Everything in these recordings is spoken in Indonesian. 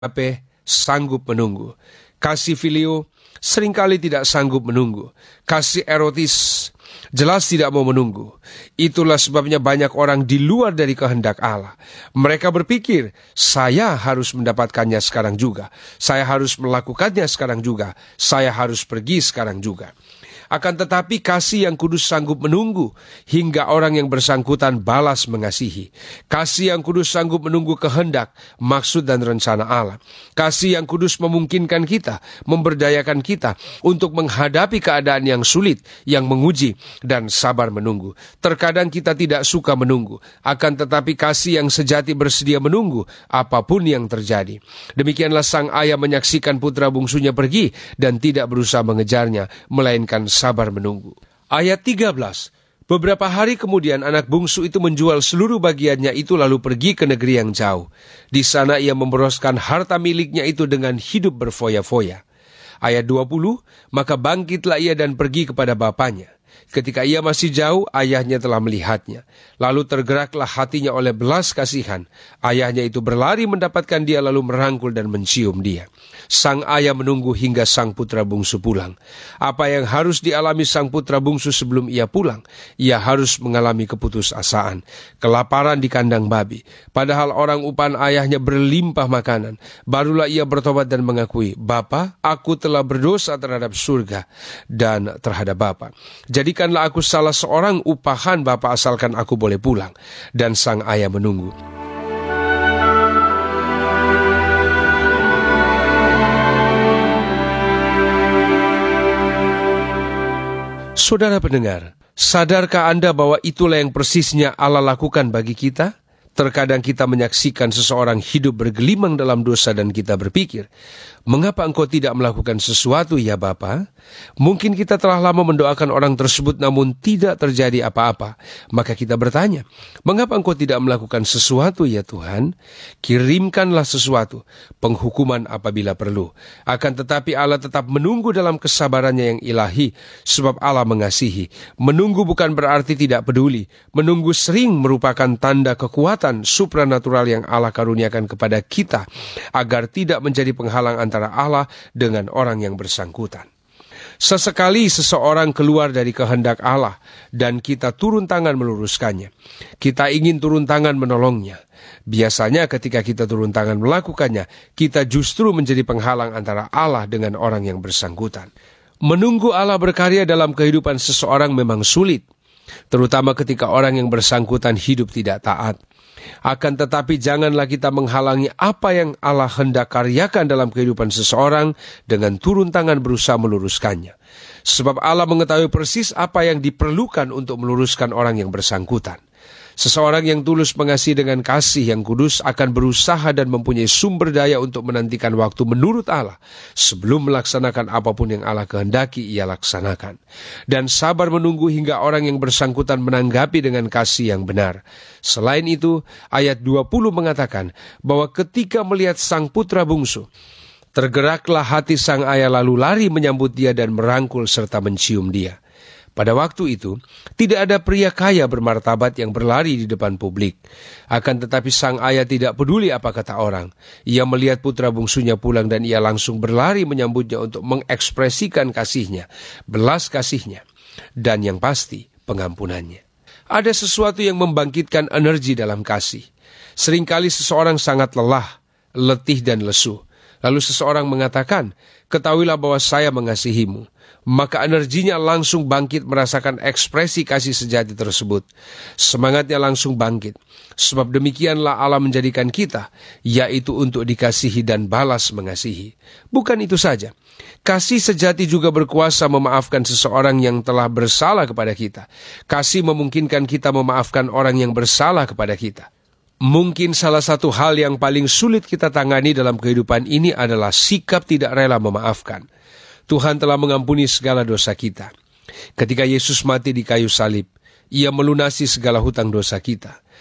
agape sanggup menunggu. Kasih filio seringkali tidak sanggup menunggu. Kasih erotis jelas tidak mau menunggu. Itulah sebabnya banyak orang di luar dari kehendak Allah. Mereka berpikir, saya harus mendapatkannya sekarang juga. Saya harus melakukannya sekarang juga. Saya harus pergi sekarang juga. Akan tetapi kasih yang kudus sanggup menunggu hingga orang yang bersangkutan balas mengasihi. Kasih yang kudus sanggup menunggu kehendak, maksud dan rencana Allah. Kasih yang kudus memungkinkan kita, memberdayakan kita untuk menghadapi keadaan yang sulit, yang menguji, dan sabar menunggu. Terkadang kita tidak suka menunggu, akan tetapi kasih yang sejati bersedia menunggu apapun yang terjadi. Demikianlah sang ayah menyaksikan putra bungsunya pergi dan tidak berusaha mengejarnya, melainkan sabar menunggu. Ayat 13. Beberapa hari kemudian anak bungsu itu menjual seluruh bagiannya itu lalu pergi ke negeri yang jauh. Di sana ia memboroskan harta miliknya itu dengan hidup berfoya-foya. Ayat 20. Maka bangkitlah ia dan pergi kepada bapaknya. Ketika ia masih jauh, ayahnya telah melihatnya. Lalu tergeraklah hatinya oleh belas kasihan. Ayahnya itu berlari mendapatkan dia lalu merangkul dan mencium dia. Sang ayah menunggu hingga sang putra bungsu pulang. Apa yang harus dialami sang putra bungsu sebelum ia pulang? Ia harus mengalami keputusasaan, kelaparan di kandang babi. Padahal orang upan ayahnya berlimpah makanan. Barulah ia bertobat dan mengakui, Bapa, aku telah berdosa terhadap surga dan terhadap Bapa. Jadikanlah aku salah seorang upahan Bapa asalkan aku boleh pulang. Dan sang ayah menunggu. Saudara pendengar, sadarkah Anda bahwa itulah yang persisnya Allah lakukan bagi kita? Terkadang kita menyaksikan seseorang hidup bergelimang dalam dosa dan kita berpikir, mengapa engkau tidak melakukan sesuatu ya Bapa? Mungkin kita telah lama mendoakan orang tersebut namun tidak terjadi apa-apa. Maka kita bertanya, mengapa engkau tidak melakukan sesuatu ya Tuhan? Kirimkanlah sesuatu, penghukuman apabila perlu. Akan tetapi Allah tetap menunggu dalam kesabarannya yang ilahi, sebab Allah mengasihi. Menunggu bukan berarti tidak peduli. Menunggu sering merupakan tanda kekuatan supranatural yang Allah karuniakan kepada kita, agar tidak menjadi penghalang antara Allah dengan orang yang bersangkutan. Sesekali seseorang keluar dari kehendak Allah dan kita turun tangan meluruskannya. Kita ingin turun tangan menolongnya. Biasanya ketika kita turun tangan melakukannya, kita justru menjadi penghalang antara Allah dengan orang yang bersangkutan. Menunggu Allah berkarya dalam kehidupan seseorang memang sulit, terutama ketika orang yang bersangkutan hidup tidak taat. Akan tetapi janganlah kita menghalangi apa yang Allah hendak karyakan dalam kehidupan seseorang dengan turun tangan berusaha meluruskannya. Sebab Allah mengetahui persis apa yang diperlukan untuk meluruskan orang yang bersangkutan. Seseorang yang tulus mengasihi dengan kasih yang kudus akan berusaha dan mempunyai sumber daya untuk menantikan waktu menurut Allah sebelum melaksanakan apapun yang Allah kehendaki ia laksanakan. Dan sabar menunggu hingga orang yang bersangkutan menanggapi dengan kasih yang benar. Selain itu, ayat 20 mengatakan bahwa ketika melihat sang putra bungsu, tergeraklah hati sang ayah lalu lari menyambut dia dan merangkul serta mencium dia. Pada waktu itu, tidak ada pria kaya bermartabat yang berlari di depan publik. Akan tetapi sang ayah tidak peduli apa kata orang. Ia melihat putra bungsunya pulang dan ia langsung berlari menyambutnya untuk mengekspresikan kasihnya, belas kasihnya, dan yang pasti pengampunannya. Ada sesuatu yang membangkitkan energi dalam kasih. Seringkali seseorang sangat lelah, letih dan lesu. Lalu seseorang mengatakan, ketahuilah bahwa saya mengasihimu. Maka energinya langsung bangkit merasakan ekspresi kasih sejati tersebut. Semangatnya langsung bangkit. Sebab demikianlah Allah menjadikan kita, yaitu untuk dikasihi dan balas mengasihi. Bukan itu saja. Kasih sejati juga berkuasa memaafkan seseorang yang telah bersalah kepada kita. Kasih memungkinkan kita memaafkan orang yang bersalah kepada kita. Mungkin salah satu hal yang paling sulit kita tangani dalam kehidupan ini adalah sikap tidak rela memaafkan. Tuhan telah mengampuni segala dosa kita. Ketika Yesus mati di kayu salib, Ia melunasi segala hutang dosa kita.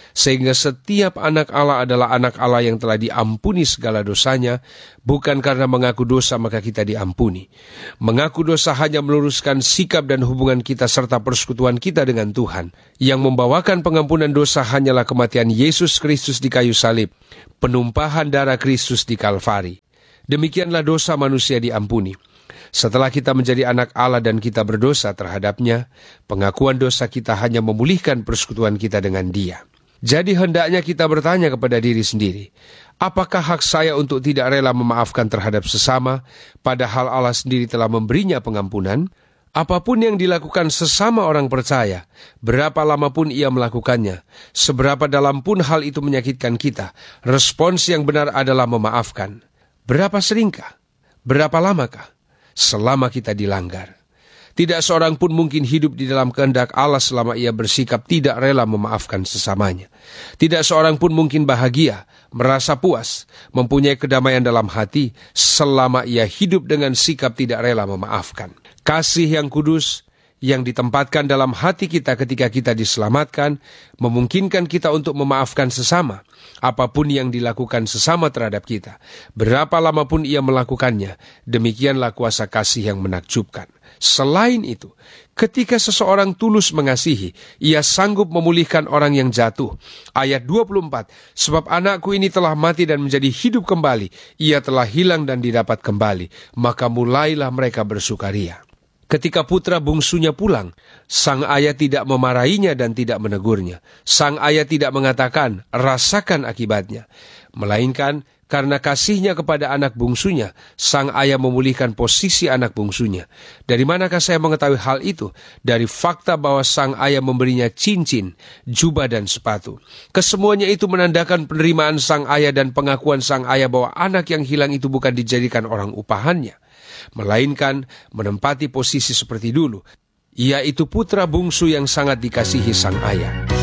Sehingga setiap anak Allah adalah anak Allah yang telah diampuni segala dosanya, bukan karena mengaku dosa maka kita diampuni. Mengaku dosa hanya meluruskan sikap dan hubungan kita serta persekutuan kita dengan Tuhan. Yang membawakan pengampunan dosa hanyalah kematian Yesus Kristus di kayu salib, penumpahan darah Kristus di Kalvari. Demikianlah dosa manusia diampuni. Setelah kita menjadi anak Allah dan kita berdosa terhadapnya, pengakuan dosa kita hanya memulihkan persekutuan kita dengan Dia. Jadi hendaknya kita bertanya kepada diri sendiri, apakah hak saya untuk tidak rela memaafkan terhadap sesama, padahal Allah sendiri telah memberinya pengampunan? Apapun yang dilakukan sesama orang percaya, berapa lama pun ia melakukannya, seberapa dalam pun hal itu menyakitkan kita, respons yang benar adalah memaafkan. Berapa seringkah? Berapa lamakah? Selama kita dilanggar. Tidak seorang pun mungkin hidup di dalam kehendak Allah selama ia bersikap tidak rela memaafkan sesamanya. Tidak seorang pun mungkin bahagia, merasa puas, mempunyai kedamaian dalam hati selama ia hidup dengan sikap tidak rela memaafkan. Kasih yang kudus yang ditempatkan dalam hati kita ketika kita diselamatkan, memungkinkan kita untuk memaafkan sesama, apapun yang dilakukan sesama terhadap kita. Berapa lama pun ia melakukannya, demikianlah kuasa kasih yang menakjubkan. Selain itu, ketika seseorang tulus mengasihi, ia sanggup memulihkan orang yang jatuh. Ayat 24, sebab anakku ini telah mati dan menjadi hidup kembali, ia telah hilang dan didapat kembali, maka mulailah mereka bersukaria. Ketika putra bungsunya pulang, sang ayah tidak memarahinya dan tidak menegurnya. Sang ayah tidak mengatakan, rasakan akibatnya. Melainkan, karena kasihnya kepada anak bungsunya, sang ayah memulihkan posisi anak bungsunya. Dari manakah saya mengetahui hal itu? Dari fakta bahwa sang ayah memberinya cincin, jubah dan sepatu. Kesemuanya itu menandakan penerimaan sang ayah dan pengakuan sang ayah bahwa anak yang hilang itu bukan dijadikan orang upahannya, melainkan menempati posisi seperti dulu. Ia itu putra bungsu yang sangat dikasihi sang ayah.